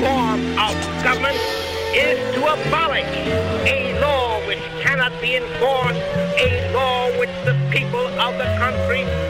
form of government is to abolish a law which cannot be enforced, a law which the people of the country